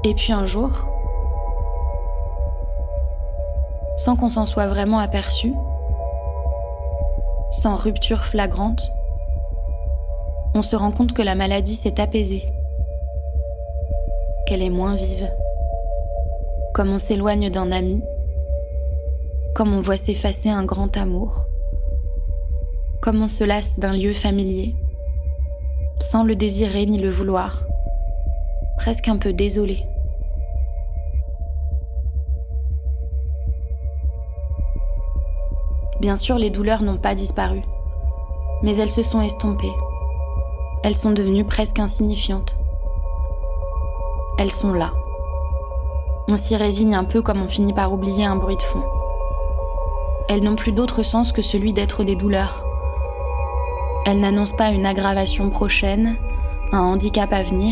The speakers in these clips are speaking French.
Et puis un jour, sans qu'on s'en soit vraiment aperçu, sans rupture flagrante, on se rend compte que la maladie s'est apaisée, qu'elle est moins vive, comme on s'éloigne d'un ami, comme on voit s'effacer un grand amour, comme on se lasse d'un lieu familier, sans le désirer ni le vouloir, presque un peu désolé. Bien sûr, les douleurs n'ont pas disparu, mais elles se sont estompées. Elles sont devenues presque insignifiantes. Elles sont là. On s'y résigne un peu comme on finit par oublier un bruit de fond. Elles n'ont plus d'autre sens que celui d'être des douleurs. Elles n'annoncent pas une aggravation prochaine, un handicap à venir.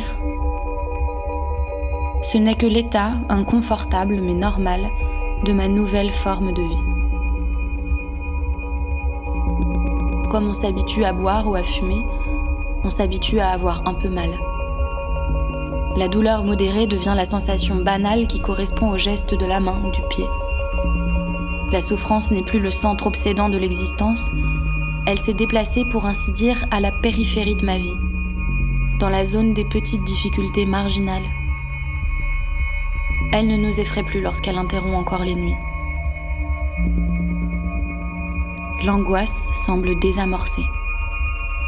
Ce n'est que l'état, inconfortable mais normal, de ma nouvelle forme de vie. Comme on s'habitue à boire ou à fumer, on s'habitue à avoir un peu mal. La douleur modérée devient la sensation banale qui correspond au geste de la main ou du pied. La souffrance n'est plus le centre obsédant de l'existence, elle s'est déplacée pour ainsi dire à la périphérie de ma vie, dans la zone des petites difficultés marginales. Elle ne nous effraie plus lorsqu'elle interrompt encore les nuits. L'angoisse semble désamorcée.